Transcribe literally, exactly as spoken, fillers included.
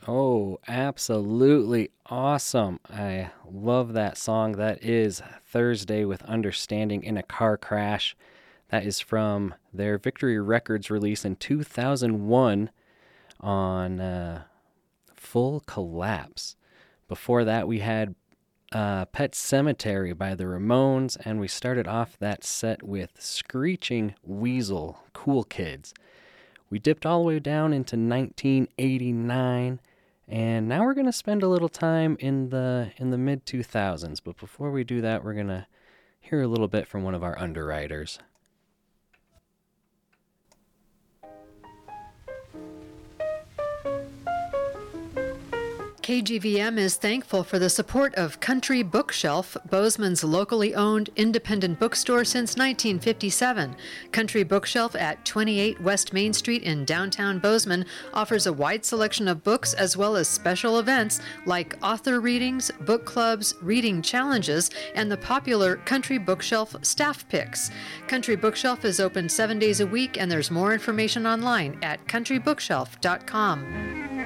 Oh, absolutely awesome. I love that song. That is Thursday with Understanding in a Car Crash. That is from their Victory Records release in two thousand one on uh, Full Collapse. Before that, we had uh, Pet Cemetery by the Ramones, and we started off that set with Screeching Weasel, Cool Kids. We dipped all the way down into nineteen eighty-nine, and now we're going to spend a little time in the in the mid two thousands. But before we do that, we're going to hear a little bit from one of our underwriters. K G V M is thankful for the support of Country Bookshelf, Bozeman's locally owned independent bookstore since nineteen fifty-seven. Country Bookshelf at twenty-eight West Main Street in downtown Bozeman offers a wide selection of books as well as special events like author readings, book clubs, reading challenges, and the popular Country Bookshelf staff picks. Country Bookshelf is open seven days a week, and there's more information online at country bookshelf dot com.